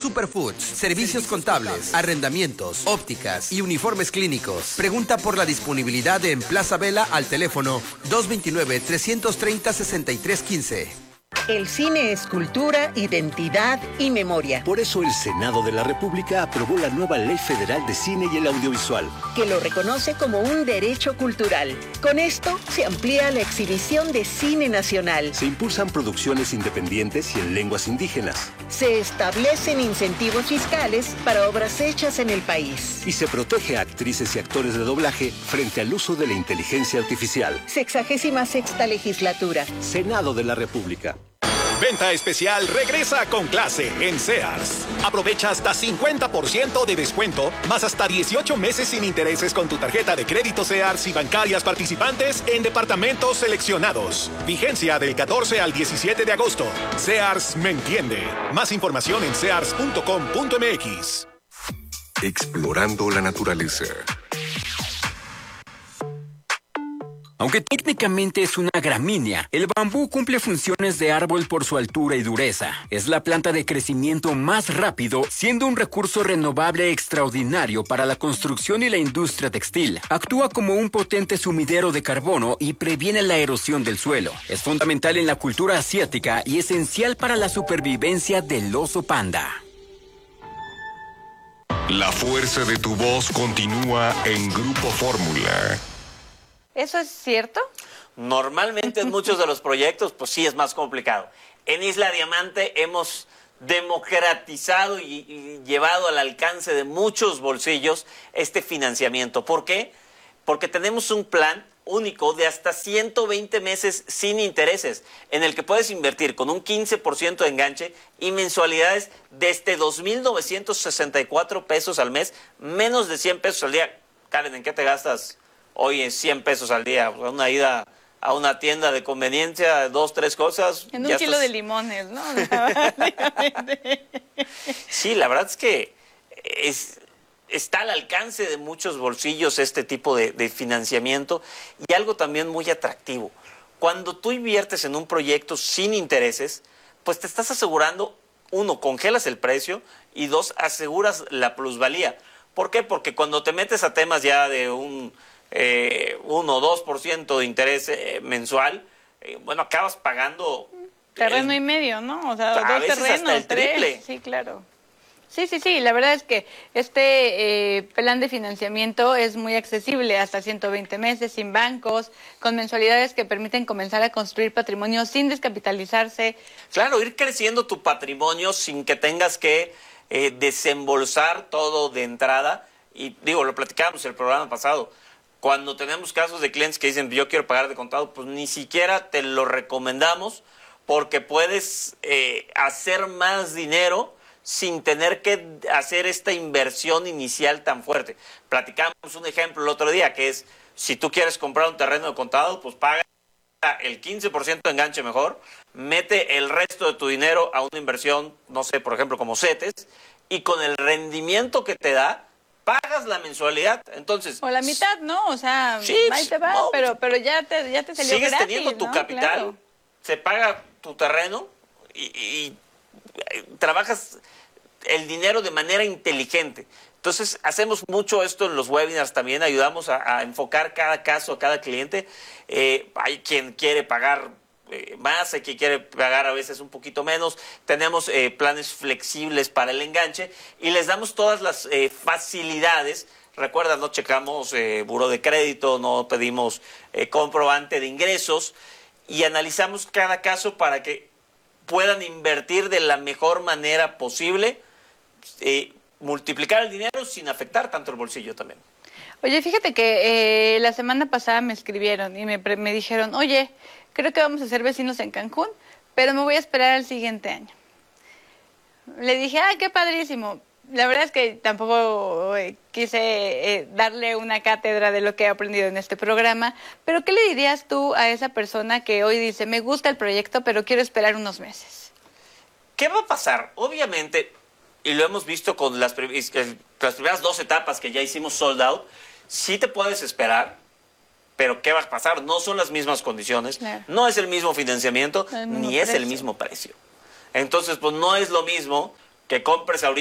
Superfoods, servicios contables, arrendamientos, ópticas y uniformes clínicos. Pregunta por la disponibilidad en Plaza Vela al teléfono 229-330-6315. El cine es cultura, identidad y memoria. Por eso el Senado de la República aprobó la nueva Ley Federal de Cine y el Audiovisual, que lo reconoce como un derecho cultural. Con esto se amplía la exhibición de cine nacional. Se impulsan producciones independientes y en lenguas indígenas. Se establecen incentivos fiscales para obras hechas en el país. Y se protege a actrices y actores de doblaje frente al uso de la inteligencia artificial. 66ª legislatura. Senado de la República. Venta especial regresa con clase en Sears. Aprovecha hasta 50% de descuento, más hasta 18 meses sin intereses con tu tarjeta de crédito Sears y bancarias participantes en departamentos seleccionados. Vigencia del 14 al 17 de agosto. Sears me entiende. Más información en sears.com.mx. Explorando la naturaleza. Aunque técnicamente es una gramínea, el bambú cumple funciones de árbol por su altura y dureza. Es la planta de crecimiento más rápido, siendo un recurso renovable extraordinario para la construcción y la industria textil. Actúa como un potente sumidero de carbono y previene la erosión del suelo. Es fundamental en la cultura asiática y esencial para la supervivencia del oso panda. La fuerza de tu voz continúa en Grupo Fórmula. ¿Eso es cierto? Normalmente en muchos de los proyectos, pues sí es más complicado. En Isla Diamante hemos democratizado y llevado al alcance de muchos bolsillos este financiamiento. ¿Por qué? Porque tenemos un plan único de hasta 120 meses sin intereses, en el que puedes invertir con un 15% de enganche y mensualidades desde 2,964 pesos al mes, menos de 100 pesos al día. Karen, ¿en qué te gastas hoy en 100 pesos al día? Una ida a una tienda de conveniencia, 2, 3 cosas. En un kilo de limones, ¿no? Sí, la verdad es que está al alcance de muchos bolsillos este tipo de financiamiento, y algo también muy atractivo. Cuando tú inviertes en un proyecto sin intereses, pues te estás asegurando, uno, congelas el precio, y dos, aseguras la plusvalía. ¿Por qué? Porque cuando te metes a temas ya de un 1 o 2% de interés mensual, bueno, acabas pagando terreno y medio, ¿no? O sea, a 2 veces terrenos, hasta el 3. triple. Sí, claro. Sí, la verdad es que este plan de financiamiento es muy accesible, hasta 120 meses, sin bancos, con mensualidades que permiten comenzar a construir patrimonio sin descapitalizarse. Claro, ir creciendo tu patrimonio sin que tengas que desembolsar todo de entrada. Y digo, lo platicábamos el programa pasado, cuando tenemos casos de clientes que dicen yo quiero pagar de contado, pues ni siquiera te lo recomendamos, porque puedes hacer más dinero sin tener que hacer esta inversión inicial tan fuerte. Platicamos un ejemplo el otro día, que es, si tú quieres comprar un terreno de contado, pues paga el 15% de enganche mejor, mete el resto de tu dinero a una inversión, no sé, por ejemplo, como CETES, y con el rendimiento que te da, pagas la mensualidad. Entonces, o la mitad, ¿no? O sea, sí, ahí te va, no, pero ya te salió sigues gratis, teniendo tu ¿no? capital, Claro. Se paga tu terreno y trabajas el dinero de manera inteligente. Entonces, hacemos mucho esto en los webinars también, ayudamos a enfocar cada caso, a cada cliente. Hay quien quiere pagar más, hay quien quiere pagar a veces un poquito menos. Tenemos planes flexibles para el enganche y les damos todas las facilidades. Recuerda, no checamos buró de crédito, no pedimos comprobante de ingresos, y analizamos cada caso para que puedan invertir de la mejor manera posible, multiplicar el dinero sin afectar tanto el bolsillo también. Oye, fíjate que la semana pasada me escribieron y me dijeron, oye, creo que vamos a ser vecinos en Cancún, pero me voy a esperar al siguiente año. Le dije, ¡ay, qué padrísimo! La verdad es que tampoco quise darle una cátedra de lo que he aprendido en este programa, pero ¿qué le dirías tú a esa persona que hoy dice, me gusta el proyecto, pero quiero esperar unos meses? ¿Qué va a pasar? Obviamente, y lo hemos visto con las primeras 2 etapas que ya hicimos sold out, sí te puedes esperar, pero ¿qué va a pasar? No son las mismas condiciones, claro. No es el mismo financiamiento, ni es el mismo precio. Entonces, pues no es lo mismo que compres ahorita